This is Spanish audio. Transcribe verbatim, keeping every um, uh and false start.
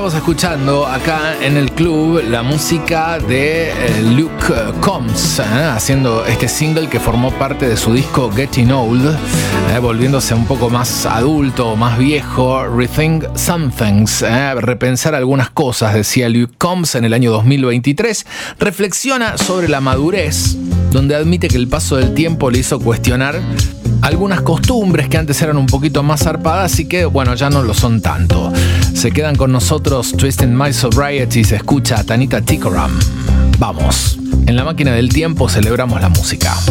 Estamos escuchando acá en el club la música de eh, Luke Combs, eh, haciendo este single que formó parte de su disco Getting Old, eh, volviéndose un poco más adulto, más viejo. Rethink Some Things, eh, repensar algunas cosas, decía Luke Combs en el año dos mil veintitrés. Reflexiona sobre la madurez, donde admite que el paso del tiempo le hizo cuestionar algunas costumbres que antes eran un poquito más zarpadas y que, bueno, ya no lo son tanto. Se quedan con nosotros Twisting My Sobriety, se escucha a Tanita Tikaram. Vamos, en la máquina del tiempo celebramos la música.